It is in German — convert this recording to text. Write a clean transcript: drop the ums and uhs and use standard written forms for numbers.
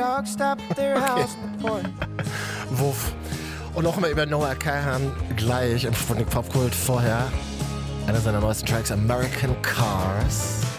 dog stopped their house in the porch. Wuff. Und auch immer über Noah Kahan gleich im Sputnik Popkult vorher. Einer seiner neuesten Tracks, American Cars.